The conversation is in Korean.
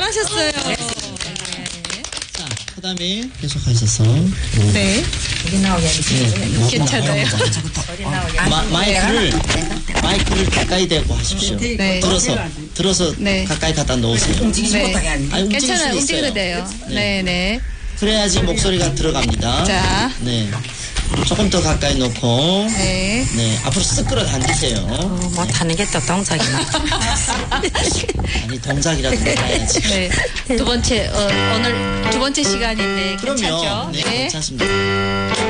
잘하셨어요. 자, 그다음에 계속 하셔서. 네. 괜찮아요. 마이크를 가까이 대고 하십시오. 네. 들어서 네. 가까이 갖다 놓으세요. 네. 아니, 괜찮아요. 움직일 수 움직여도 있어요. 돼요. 네. 네네. 그래야지 목소리가 들어갑니다. 자. 네. 조금 더 가까이 놓고. 네. 네. 앞으로 쓱 끌어당기세요. 못하는 게 또 동작이나. 아니, 동작이라도 해야지. 네. 두 번째, 오늘 두 번째 시간인데 그럼요. 괜찮죠? 네, 괜찮습니다.